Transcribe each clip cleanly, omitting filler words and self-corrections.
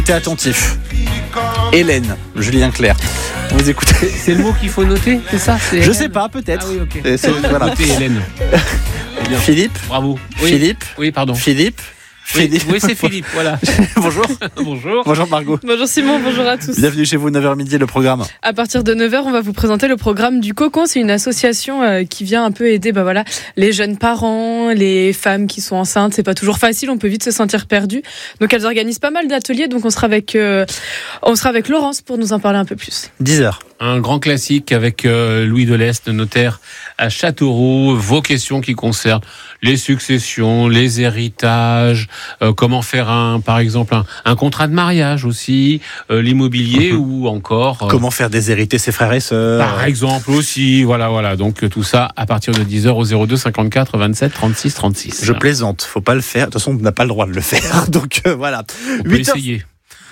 T'es attentif. Hélène, Julien Clerc. Vous écoutez. C'est le mot qu'il faut noter, c'est ça? Je sais pas, peut-être. Ah oui, ok. Voilà. Notez, Hélène. Bien. Philippe. Bravo. Oui. Philippe. Oui, pardon. Philippe. Oui, c'est Philippe, voilà. Bonjour. Bonjour. Bonjour Margot. Bonjour Simon, bonjour à tous. Bienvenue chez vous, 9h midi, le programme. À partir de 9h, on va vous présenter le programme du Cocon. C'est une association qui vient un peu aider les jeunes parents, les femmes qui sont enceintes. C'est pas toujours facile, on peut vite se sentir perdu. Donc elles organisent pas mal d'ateliers. Donc on sera avec Laurence pour nous en parler un peu plus. 10h. Un grand classique avec Louis Deleste, notaire à Châteauroux. Vos questions qui concernent les successions, les héritages, comment faire par exemple un contrat de mariage aussi, l'immobilier ou encore... Comment faire déshériter ses frères et sœurs. Par exemple aussi, voilà. Donc tout ça à partir de 10h au 02 54 27 36 36. Je plaisante, faut pas le faire. De toute façon, on n'a pas le droit de le faire. Donc voilà. On peut essayer.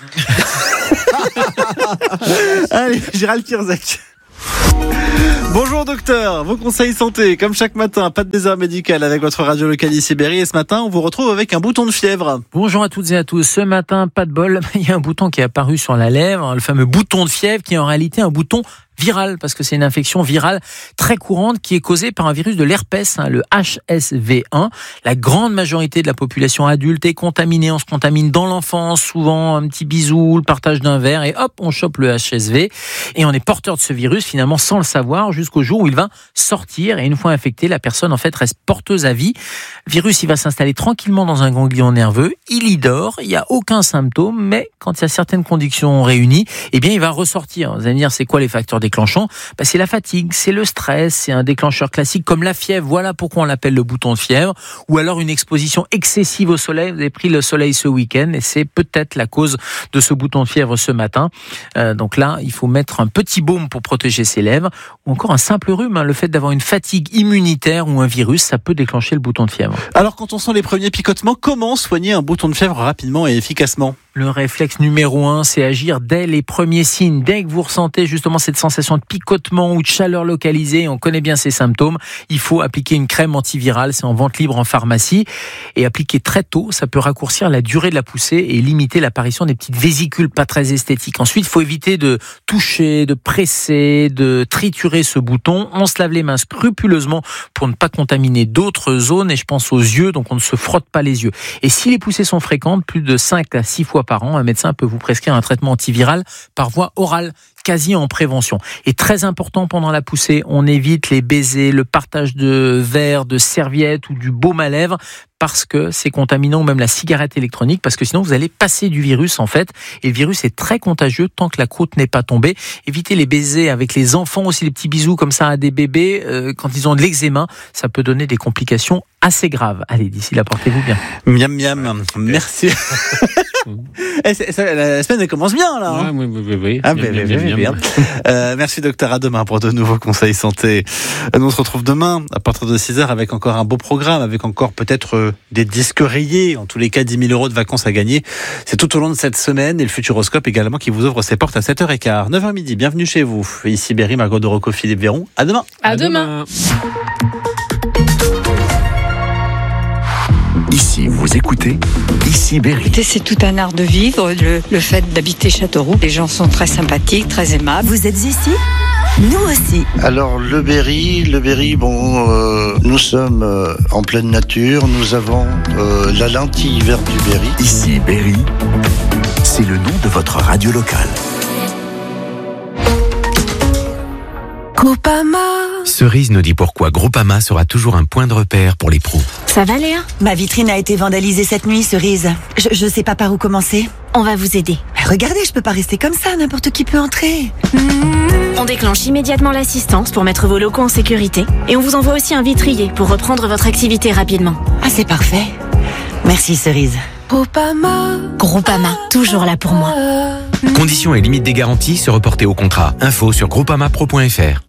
Allez, Gérald Kierzek. Bonjour docteur, vos conseils santé, comme chaque matin, pas de désert médical avec votre radio locale ici Berry. Et ce matin, on vous retrouve avec un bouton de fièvre. Bonjour à toutes et à tous. Ce matin, pas de bol, il y a un bouton qui est apparu sur la lèvre, le fameux bouton de fièvre qui est en réalité un bouton virale, parce que c'est une infection virale très courante qui est causée par un virus de l'herpès, le HSV1. La grande majorité de la population adulte est contaminée. On se contamine dans l'enfance, souvent un petit bisou, le partage d'un verre, et hop, on chope le HSV. Et on est porteur de ce virus, finalement, sans le savoir, jusqu'au jour où il va sortir. Et une fois infecté, la personne, en fait, reste porteuse à vie. Le virus, il va s'installer tranquillement dans un ganglion nerveux. Il y dort, il n'y a aucun symptôme, mais quand il y a certaines conditions réunies, eh bien, il va ressortir. Vous allez me dire, c'est quoi les facteurs déclenchants? C'est la fatigue, c'est le stress, c'est un déclencheur classique comme la fièvre. Voilà pourquoi on l'appelle le bouton de fièvre. Ou alors une exposition excessive au soleil. Vous avez pris le soleil ce week-end et c'est peut-être la cause de ce bouton de fièvre ce matin. Donc là, il faut mettre un petit baume pour protéger ses lèvres. Ou encore un simple rhume. Le fait d'avoir une fatigue immunitaire ou un virus, ça peut déclencher le bouton de fièvre. Alors quand on sent les premiers picotements, comment soigner un bouton de fièvre rapidement et efficacement? Le réflexe numéro 1, c'est agir dès les premiers signes. Dès que vous ressentez justement cette sensation de picotement ou de chaleur localisée, on connaît bien ces symptômes, il faut appliquer une crème antivirale, c'est en vente libre en pharmacie. Et appliquer très tôt, ça peut raccourcir la durée de la poussée et limiter l'apparition des petites vésicules pas très esthétiques. Ensuite, il faut éviter de toucher, de presser, de triturer ce bouton. On se lave les mains scrupuleusement pour ne pas contaminer d'autres zones, et je pense aux yeux, donc on ne se frotte pas les yeux. Et si les poussées sont fréquentes, plus de 5 à 6 fois par an, un médecin peut vous prescrire un traitement antiviral par voie orale, quasi en prévention. Et très important pendant la poussée, on évite les baisers, le partage de verres, de serviettes ou du baume à lèvres, parce que c'est contaminant, ou même la cigarette électronique, parce que sinon vous allez passer du virus en fait, et le virus est très contagieux tant que la croûte n'est pas tombée. Évitez les baisers avec les enfants aussi, les petits bisous comme ça à des bébés, quand ils ont de l'eczéma, ça peut donner des complications assez graves. Allez, d'ici là, portez-vous bien. Miam miam, merci. La semaine elle commence bien là. Hein. Oui. Ah, bien. Merci docteur, à demain pour de nouveaux conseils santé. Nous on se retrouve demain à partir de 6h avec encore un beau programme, avec encore peut-être des disques rayés, en tous les cas 10 000 euros de vacances à gagner. C'est tout au long de cette semaine, et le Futuroscope également qui vous ouvre ses portes à 7h15. 9h midi, bienvenue chez vous. Ici Berry, Margot de Rocco, Philippe Véron. À demain. À demain. Ici, vous écoutez Ici Berry. C'est tout un art de vivre, le fait d'habiter Châteauroux. Les gens sont très sympathiques, très aimables. Vous êtes ici ? Nous aussi. Alors le Berry, nous sommes en pleine nature. Nous avons la lentille verte du Berry. Ici Berry, c'est le nom de votre radio locale. Groupama. Cerise nous dit pourquoi Groupama sera toujours un point de repère pour les pros. Ça va Léa ? Ma vitrine a été vandalisée cette nuit, Cerise. Je sais pas par où commencer. On va vous aider. Mais regardez, je peux pas rester comme ça, n'importe qui peut entrer. On déclenche immédiatement l'assistance pour mettre vos locaux en sécurité. Et on vous envoie aussi un vitrier pour reprendre votre activité rapidement. Ah, c'est parfait. Merci Cerise. Groupama, toujours là pour moi. Conditions et limites des garanties se reporter au contrat. Info sur groupamapro.fr.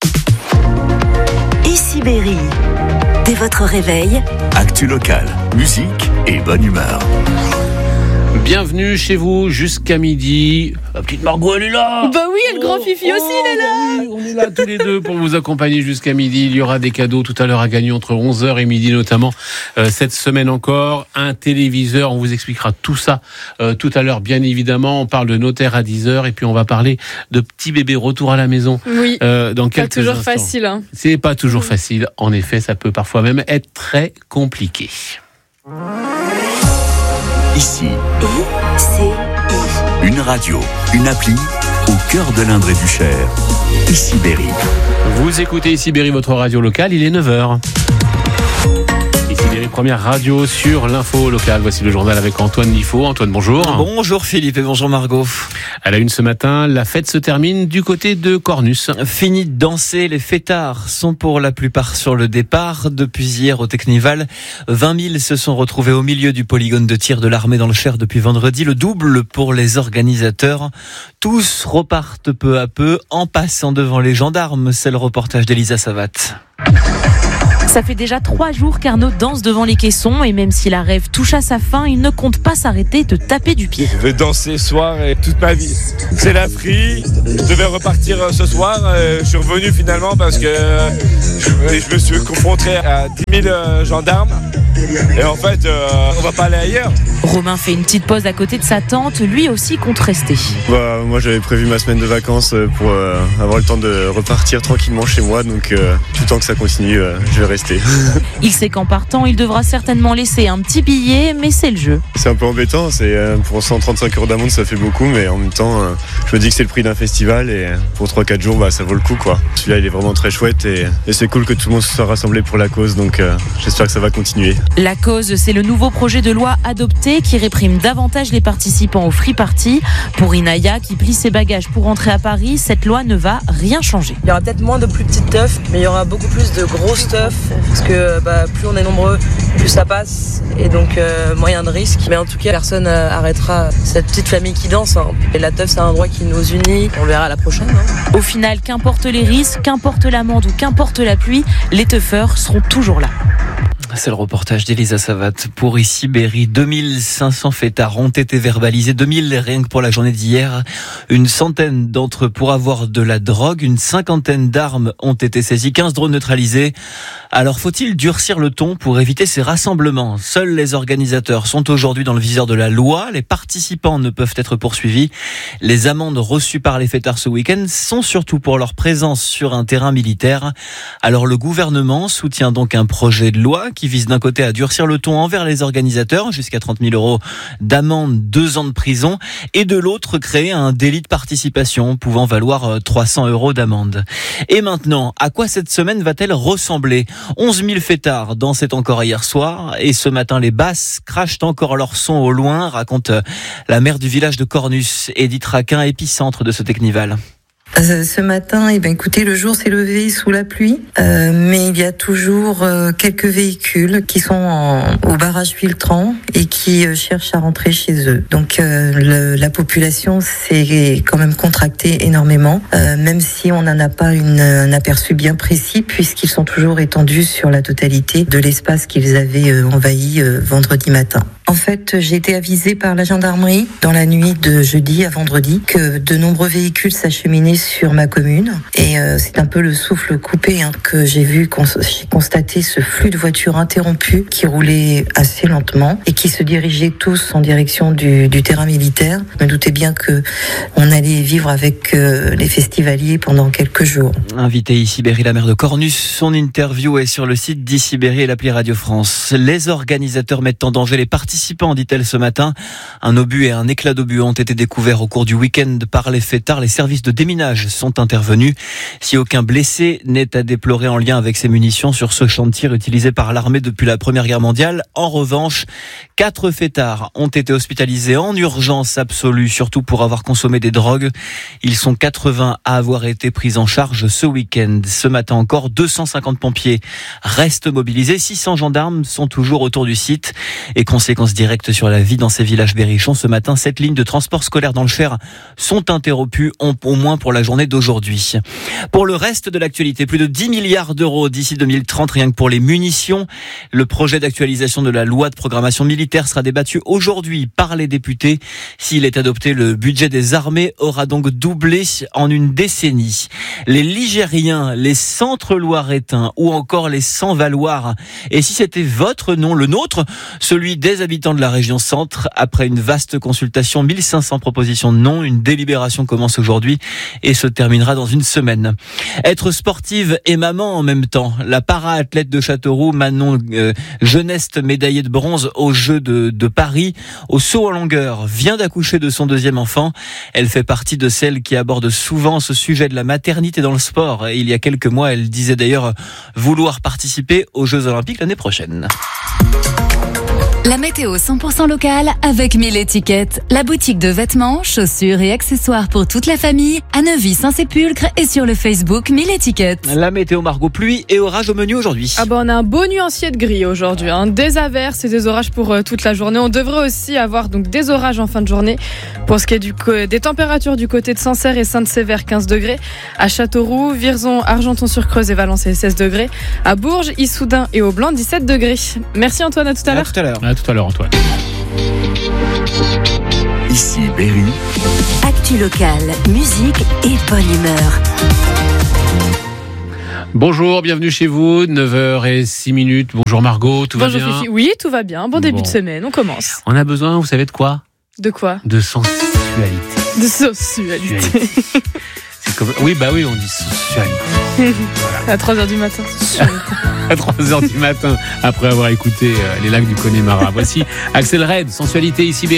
Ici Berry. Dès votre réveil, actu locale, musique et bonne humeur. Bienvenue chez vous jusqu'à midi. La petite Margot, elle est là. Bah oui, et le grand Fifi aussi, il est là. Oui, on est là tous les deux pour vous accompagner jusqu'à midi. Il y aura des cadeaux tout à l'heure à gagner entre 11h et midi notamment. Cette semaine encore, un téléviseur. On vous expliquera tout ça tout à l'heure, bien évidemment. On parle de notaire à 10h et puis on va parler de petit bébé retour à la maison. Oui, dans quelques pas toujours instants. facile. Hein. C'est pas toujours facile. En effet, ça peut parfois même être très compliqué. Ici, une radio, une appli au cœur de l'Indre et du Cher. Ici Berry. Vous écoutez Ici Berry, votre radio locale, il est 9h. Ici Berry, première radio sur l'info locale. Voici le journal avec Antoine Liffaut. Antoine, bonjour. Bonjour Philippe et bonjour Margot. À la une ce matin, la fête se termine du côté de Cornus. Fini de danser, les fêtards sont pour la plupart sur le départ. Depuis hier au Technival, 20 000 se sont retrouvés au milieu du polygone de tir de l'armée dans le Cher depuis vendredi. Le double pour les organisateurs. Tous repartent peu à peu en passant devant les gendarmes. C'est le reportage d'Elisa Savat. Ça fait déjà 3 jours qu'Arnaud danse devant les caissons et même si la rêve touche à sa fin, il ne compte pas s'arrêter de taper du pied. Je vais danser ce soir et toute ma vie. C'est la free. Je devais repartir ce soir. Je suis revenu finalement parce que je me suis confronté à 10 000 gendarmes. Et en fait, on va pas aller ailleurs. Romain fait une petite pause à côté de sa tante, lui aussi compte rester. Moi j'avais prévu ma semaine de vacances pour avoir le temps de repartir tranquillement chez moi. Donc tout le temps que ça continue, je vais rester. Il sait qu'en partant, il devra certainement laisser un petit billet, mais c'est le jeu. C'est un peu embêtant, pour 135 € d'amende ça fait beaucoup, mais en même temps je me dis que c'est le prix d'un festival et pour 3-4 jours ça vaut le coup quoi. Celui-là il est vraiment très chouette et c'est cool que tout le monde se soit rassemblé pour la cause, donc j'espère que ça va continuer. La cause, c'est le nouveau projet de loi adopté qui réprime davantage les participants au free party. Pour Inaya qui plie ses bagages pour rentrer à Paris, cette loi ne va rien changer. Il y aura peut-être moins de plus petites teufs, mais il y aura beaucoup plus de gros stuff. Parce que plus on est nombreux, plus ça passe et donc moyen de risque. Mais en tout cas, personne arrêtera cette petite famille qui danse. Hein. Et la teuf, c'est un droit qui nous unit. On le verra la prochaine. Hein. Au final, qu'importe les risques, qu'importe l'amende ou qu'importe la pluie, les teufeurs seront toujours là. C'est le reportage d'Elisa Savat pour Ici Berry. 2500 fêtards ont été verbalisés, 2000 rien que pour la journée d'hier. Une centaine d'entre eux pour avoir de la drogue, une cinquantaine d'armes ont été saisies, 15 drones neutralisés. Alors faut-il durcir le ton pour éviter ces rassemblements ? Seuls les organisateurs sont aujourd'hui dans le viseur de la loi, les participants ne peuvent être poursuivis. Les amendes reçues par les fêtards ce week-end sont surtout pour leur présence sur un terrain militaire. Alors le gouvernement soutient donc un projet de loi qui vise d'un côté à durcir le ton envers les organisateurs, jusqu'à 30 000 € d'amende, 2 ans de prison, et de l'autre créer un délit de participation pouvant valoir 300 € d'amende. Et maintenant, à quoi cette semaine va-t-elle ressembler ? 11 000 fêtards dansaient encore hier soir, et ce matin les basses crachent encore leur son au loin, raconte la maire du village de Cornus, Edith Raquin, épicentre de ce Technival. Ce matin, écoutez, le jour s'est levé sous la pluie, mais il y a toujours quelques véhicules qui sont au barrage filtrant et qui cherchent à rentrer chez eux. Donc la population s'est quand même contractée énormément, même si on n'en a pas un aperçu bien précis, puisqu'ils sont toujours étendus sur la totalité de l'espace qu'ils avaient envahi vendredi matin. En fait, j'ai été avisée par la gendarmerie dans la nuit de jeudi à vendredi que de nombreux véhicules s'acheminaient sur ma commune. Et c'est un peu le souffle coupé que j'ai constaté ce flux de voitures interrompues qui roulaient assez lentement et qui se dirigeaient tous en direction du terrain militaire. Je me doutais bien que on allait vivre avec les festivaliers pendant quelques jours. Invité Ici Berry, la maire de Cornus, son interview est sur le site d'Ici Berry et l'appli Radio France. Les organisateurs mettent en danger les participants, dit-elle ce matin. Un obus et un éclat d'obus ont été découverts au cours du week-end par les fêtards. Les services de déminage sont intervenus. Si aucun blessé n'est à déplorer en lien avec ces munitions sur ce champ de tir utilisé par l'armée depuis la Première Guerre mondiale, en revanche, 4 fêtards ont été hospitalisés en urgence absolue, surtout pour avoir consommé des drogues. Ils sont 80 à avoir été pris en charge ce week-end. Ce matin encore, 250 pompiers restent mobilisés. 600 gendarmes sont toujours autour du site. Et conséquence conséquences directes sur la vie dans ces villages berrichons. Ce matin, 7 lignes de transport scolaire dans le Cher sont interrompues, au moins pour la journée d'aujourd'hui. Pour le reste de l'actualité, plus de 10 milliards d'euros d'ici 2030, rien que pour les munitions. Le projet d'actualisation de la loi de programmation militaire sera débattu aujourd'hui par les députés. S'il est adopté, le budget des armées aura donc doublé en une décennie. Les Ligériens, les Centre-Loiretains ou encore les Sans-Valoirs. Et si c'était votre nom, le nôtre, celui des habitants de la région Centre, après une vaste consultation, 1500 propositions de noms, une délibération commence aujourd'hui et se terminera dans une semaine. Être sportive et maman en même temps. La para-athlète de Châteauroux, Manon Geneste, médaillée de bronze aux Jeux de Paris, au saut en longueur, vient d'accoucher de son deuxième enfant. Elle fait partie de celles qui abordent souvent ce sujet de la maternité dans le sport. Et il y a quelques mois, elle disait d'ailleurs vouloir participer aux Jeux Olympiques l'année prochaine. La météo 100% locale avec 1000 étiquettes. La boutique de vêtements, chaussures et accessoires pour toute la famille à Neuvy-Saint-Sépulcre et sur le Facebook 1000 étiquettes. La météo, Margot, pluie et orage au menu aujourd'hui. On a un beau nuancier de gris aujourd'hui. Des averses et des orages pour toute la journée. On devrait aussi avoir donc des orages en fin de journée. Pour ce qui est des températures du côté de Sancerre et Sainte-Sévère, 15 degrés. À Châteauroux, Vierzon, Argenton-sur-Creuse et Valençay, 16 degrés. À Bourges, Issoudun et Aublanc, 17 degrés. Merci Antoine, à tout à l'heure. À tout à l'heure, Antoine. Ici Berry. Actu locale, musique et bonne humeur. Bonjour, bienvenue chez vous, 9h06. Bonjour Margot, tout va bien? Bonjour Fifi, oui, tout va bien. Bon début de semaine, on commence. On a besoin, vous savez de quoi? De quoi? De sensualité. De sensualité. C'est comme... Oui, on dit sensualité. Voilà. À 3h du matin. À 3h du matin, après avoir écouté les lacs du Connemara. Voici Axel Red, sensualité ici.